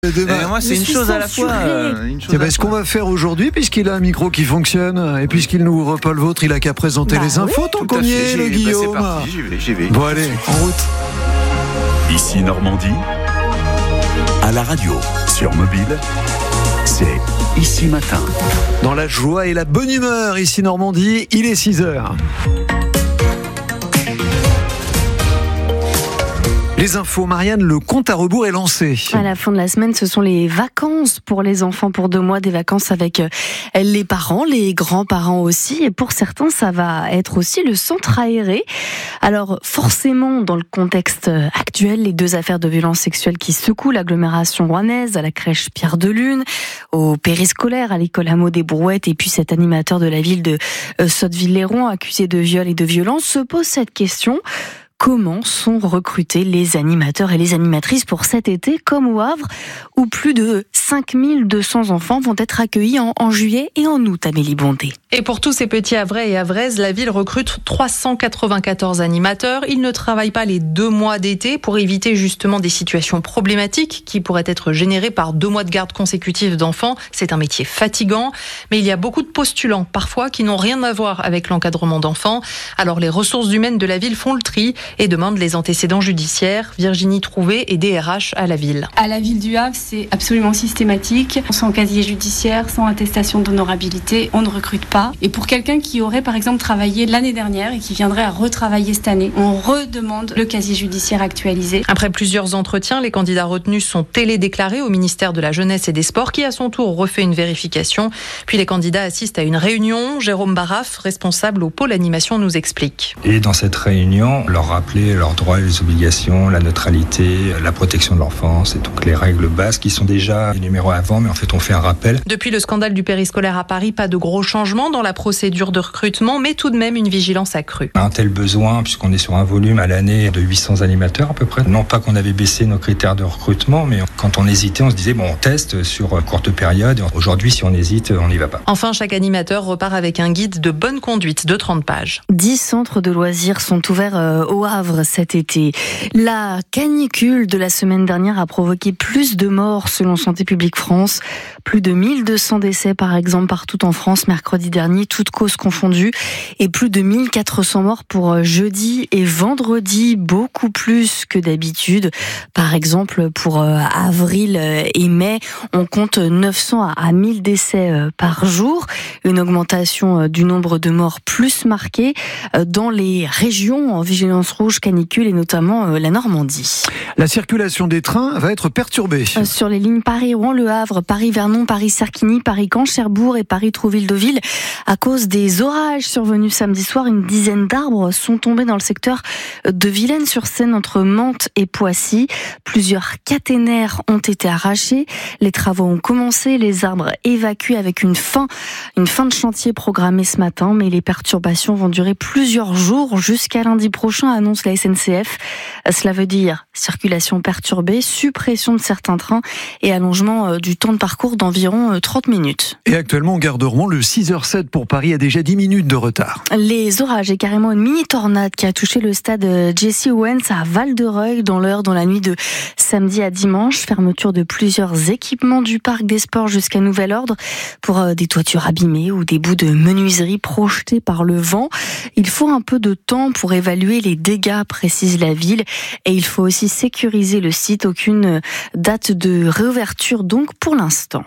Moi, c'est une chose à la fois. Ce qu'on va faire aujourd'hui, puisqu'il a un micro qui fonctionne et puisqu'il n'ouvre pas le vôtre, il a qu'à présenter les infos. Tant qu'on y est, le Guillaume. J'y vais. Bon, allez, en route. Ici Normandie, à la radio, sur mobile, c'est Ici Matin. Dans la joie et la bonne humeur, ici Normandie, il est 6h. Les infos, Marianne, le compte à rebours est lancé. À la fin de la semaine, ce sont les vacances pour les enfants pour 2 mois, des vacances avec les parents, les grands-parents aussi. Et pour certains, ça va être aussi le centre aéré. Alors forcément, dans le contexte actuel, les 2 affaires de violences sexuelles qui secouent l'agglomération rouennaise, à la crèche Pierre de Lune, au périscolaire, à l'école Hameau des Brouettes, et puis cet animateur de la ville de Sotteville-lès-Rouen, accusé de viol et de violence, se pose cette question. Comment sont recrutés les animateurs et les animatrices pour cet été, comme au Havre, où plus de 5200 enfants vont être accueillis en juillet et en août, Amélie Bondé. Et pour tous ces petits Havrais et Havraises, la ville recrute 394 animateurs. Ils ne travaillent pas les 2 mois d'été pour éviter justement des situations problématiques qui pourraient être générées par 2 mois de garde consécutive d'enfants. C'est un métier fatigant, mais il y a beaucoup de postulants, parfois, qui n'ont rien à voir avec l'encadrement d'enfants. Alors les ressources humaines de la ville font le tri et demandent les antécédents judiciaires. Virginie Trouvé est DRH à la ville. À la ville du Havre, c'est absolument systématique. Sans casier judiciaire, sans attestation d'honorabilité, on ne recrute pas. Et pour quelqu'un qui aurait par exemple travaillé l'année dernière et qui viendrait à retravailler cette année, on redemande le casier judiciaire actualisé. Après plusieurs entretiens, les candidats retenus sont télédéclarés au ministère de la Jeunesse et des Sports qui à son tour refait une vérification. Puis les candidats assistent à une réunion. Jérôme Barraff, responsable au pôle animation, nous explique. Et dans cette réunion, leur rappeler leurs droits et les obligations, la neutralité, la protection de l'enfance et toutes les règles bases qui sont déjà énumérées avant, mais en fait on fait un rappel. Depuis le scandale du périscolaire à Paris, pas de gros changements dans la procédure de recrutement, mais tout de même une vigilance accrue. Un tel besoin, puisqu'on est sur un volume à l'année de 800 animateurs à peu près. Non pas qu'on avait baissé nos critères de recrutement, mais quand on hésitait, on se disait on teste sur courte période. Aujourd'hui, si on hésite, on n'y va pas. Enfin, chaque animateur repart avec un guide de bonne conduite de 30 pages. 10 centres de loisirs sont ouverts au Havre cet été. La canicule de la semaine dernière a provoqué plus de morts selon Santé publique France. Plus de 1200 décès par exemple partout en France mercredi dernier, toutes causes confondues. Et plus de 1400 morts pour jeudi et vendredi, beaucoup plus que d'habitude. Par exemple, pour avril et mai, on compte 900 à 1000 décès par jour. Une augmentation du nombre de morts plus marquée dans les régions en vigilance rouge canicule et notamment la Normandie. La circulation des trains va être perturbée. Sur les lignes Paris-Rouen, Le Havre, Paris-Vernon, Paris-Cerquigny, Paris-Caen, Cherbourg et Paris-Trouville-Deauville. À cause des orages survenus samedi soir, une dizaine d'arbres sont tombés dans le secteur de Vilaine-sur-Seine entre Mantes et Poissy. Plusieurs caténaires ont été arrachés. Les travaux ont commencé, les arbres évacués avec une fin de chantier programmée ce matin, mais les perturbations vont durer plusieurs jours jusqu'à lundi prochain, annonce la SNCF. Cela veut dire circulation perturbée, suppression de certains trains et allongement du temps de parcours d'environ 30 minutes. Et actuellement, en gare de Rouen, le 6h07 pour Paris a déjà 10 minutes de retard. Les orages et carrément une mini-tornade qui a touché le stade Jesse Owens à Val-de-Reuil dans la nuit de samedi à dimanche. Fermeture de plusieurs équipements du parc des sports jusqu'à nouvel ordre pour des toitures abîmées ou des bouts de menuiserie projetés par le vent. Il faut un peu de temps pour évaluer les dégâts, précise la ville. Et il faut aussi sécuriser le site. Aucune date de réouverture donc pour l'instant.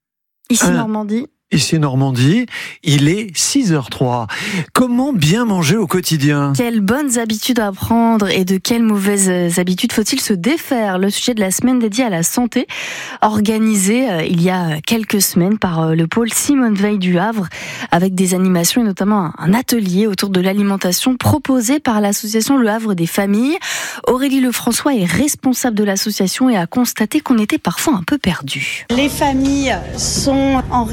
Ici Normandie. Ici Normandie, il est 6h03. Comment bien manger au quotidien ? Quelles bonnes habitudes à prendre et de quelles mauvaises habitudes faut-il se défaire ? Le sujet de la semaine dédiée à la santé, organisé il y a quelques semaines par le pôle Simone Veil du Havre, avec des animations et notamment un atelier autour de l'alimentation proposé par l'association Le Havre des familles. Aurélie Lefrançois est responsable de l'association et a constaté qu'on était parfois un peu perdu. Les familles sont en règle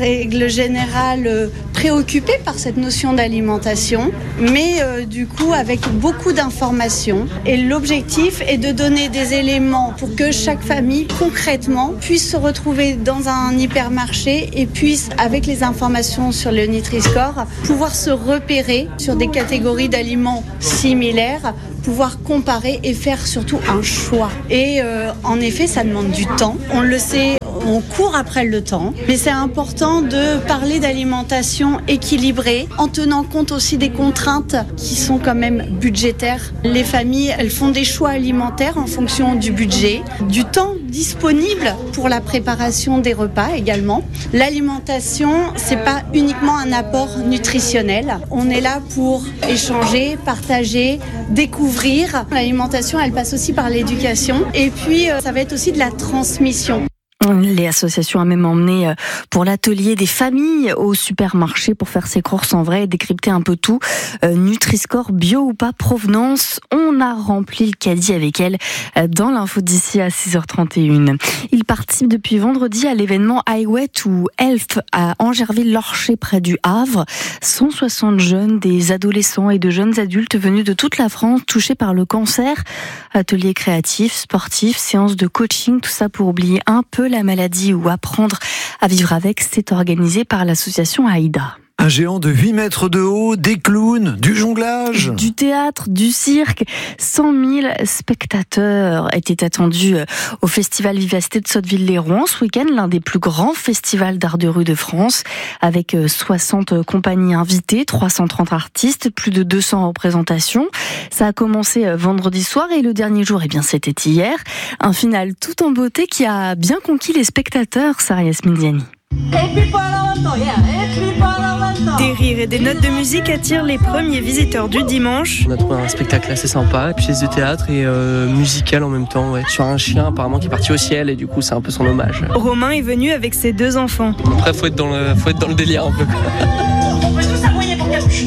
général préoccupés par cette notion d'alimentation, mais du coup avec beaucoup d'informations. Et l'objectif est de donner des éléments pour que chaque famille, concrètement, puisse se retrouver dans un hypermarché et puisse, avec les informations sur le Nutri-Score, pouvoir se repérer sur des catégories d'aliments similaires, pouvoir comparer et faire surtout un choix. Et en effet, ça demande du temps. On le sait, on court après le temps, mais c'est important de parler d'alimentation équilibrée en tenant compte aussi des contraintes qui sont quand même budgétaires. Les familles, elles font des choix alimentaires en fonction du budget, du temps disponible pour la préparation des repas également. L'alimentation, c'est pas uniquement un apport nutritionnel. On est là pour échanger, partager, découvrir. L'alimentation, elle passe aussi par l'éducation. Et puis, ça va être aussi de la transmission. Les associations ont même emmené pour l'atelier des familles au supermarché pour faire ses courses en vrai et décrypter un peu tout. Nutri-Score, bio ou pas, provenance. On a rempli le caddie avec elle dans l'info d'ici à 6h31. Il participe depuis vendredi à l'événement iWet ou Health à Angerville-Lorcher près du Havre. 160 jeunes, des adolescents et de jeunes adultes venus de toute la France touchés par le cancer. Ateliers créatifs, sportifs, séances de coaching, tout ça pour oublier un peu la maladie ou apprendre à vivre avec. C'est organisé par l'association AIDA. Un géant de 8 mètres de haut, des clowns, du jonglage. Du théâtre, du cirque. 100 000 spectateurs étaient attendus au festival Vivacité de Sotteville-lès-Rouen ce week-end, l'un des plus grands festivals d'art de rue de France, avec 60 compagnies invitées, 330 artistes, plus de 200 représentations. Ça a commencé vendredi soir et le dernier jour, c'était hier. Un final tout en beauté qui a bien conquis les spectateurs, Sarah Yasmine. Des rires et des notes de musique attirent les premiers visiteurs du dimanche. On a trouvé un spectacle assez sympa, pièce de théâtre et musical en même temps, sur un chien apparemment qui est parti au ciel et du coup c'est un peu son hommage. Romain est venu avec ses 2 enfants. Après faut être dans le délire un peu. On peut tous aboyer pour capuche.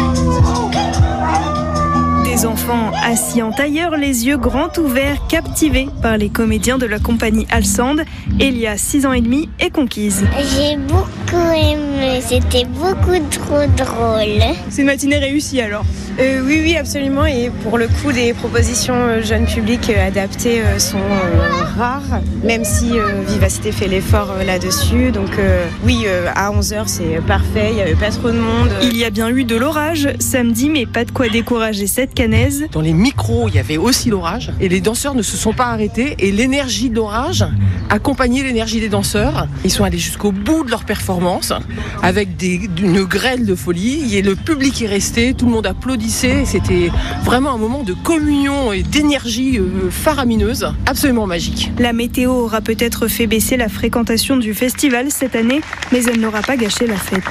Des enfants assis en tailleur, les yeux grands ouverts, captivés par les comédiens de la compagnie Alsand. Elia, 6 ans et demi, est conquise. J'ai beaucoup aimé, c'était beaucoup trop drôle. C'est une matinée réussie alors? Oui, absolument. Et pour le coup, des propositions jeunes publics adaptées sont rares, même si Vivacité fait l'effort là-dessus. Donc à 11h, c'est parfait, il n'y avait pas trop de monde. Il y a bien eu de l'orage samedi, mais pas de quoi décourager cette canaise. Dans les micros, il y avait aussi l'orage et les danseurs ne se sont pas arrêtés et l'énergie de l'orage accompagnait l'énergie des danseurs. Ils sont allés jusqu'au bout de leur performance avec une grêle de folie et le public est resté, tout le monde applaudissait. C'était vraiment un moment de communion et d'énergie faramineuse, absolument magique. La météo aura peut-être fait baisser la fréquentation du festival cette année, mais elle n'aura pas gâché la fête.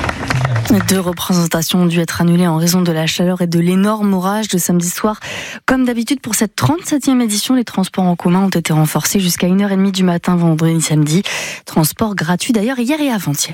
2 représentations ont dû être annulées en raison de la chaleur et de l'énorme orage de samedi soir. Comme d'habitude, pour cette 37e édition, les transports en commun ont été renforcés jusqu'à 1h30 du matin, vendredi, samedi. Transport gratuit d'ailleurs hier et avant-hier.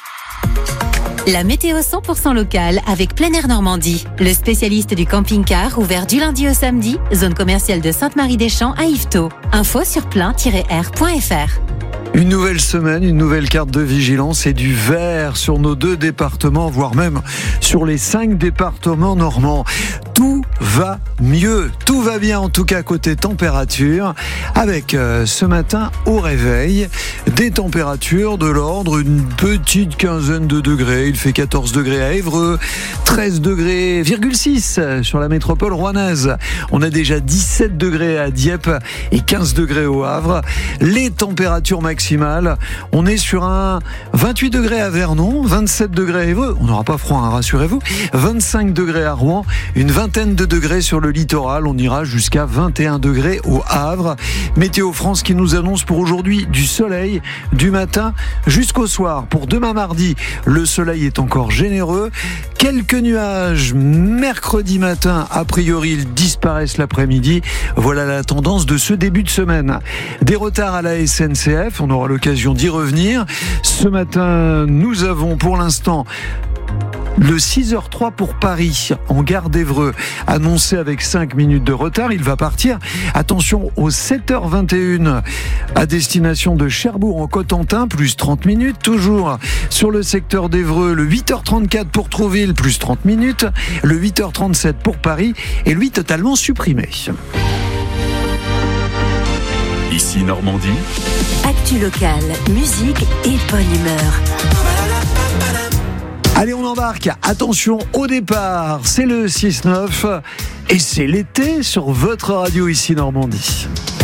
La météo 100% locale avec Plein Air Normandie. Le spécialiste du camping-car ouvert du lundi au samedi, zone commerciale de Sainte-Marie-des-Champs à Yvetot. Info sur plein-air.fr. Une nouvelle semaine, une nouvelle carte de vigilance et du vert sur nos 2 départements, voire même sur les 5 départements normands. Tout va mieux, tout va bien en tout cas côté température, avec ce matin au réveil des températures de l'ordre une petite quinzaine de degrés. Il fait 14 degrés à Évreux, 13 degrés, 6 sur la métropole rouennaise. On a déjà 17 degrés à Dieppe et 15 degrés au Havre. Les températures maximales, on est sur un 28 degrés à Vernon, 27 degrés à Évreux. On n'aura pas froid, hein, rassurez-vous. 25 degrés à Rouen, une vingtaine de degrés sur le littoral. On ira jusqu'à 21 degrés au Havre. Météo France qui nous annonce pour aujourd'hui du soleil du matin jusqu'au soir. Pour demain mardi, le soleil est encore généreux. Quelques nuages mercredi matin. A priori, ils disparaissent l'après-midi. Voilà la tendance de ce début de semaine. Des retards à la SNCF. On aura l'occasion d'y revenir. Ce matin, nous avons pour l'instant Le 6h03 pour Paris, en gare d'Évreux, annoncé avec 5 minutes de retard, il va partir. Attention, au 7h21, à destination de Cherbourg en Cotentin, plus 30 minutes. Toujours sur le secteur d'Évreux, le 8h34 pour Trouville, plus 30 minutes. Le 8h37 pour Paris, et lui totalement supprimé. Ici Normandie. Actu locale, musique et bonne humeur. Allez, on embarque. Attention, au départ, c'est le 6-9 et c'est l'été sur votre radio Ici Normandie.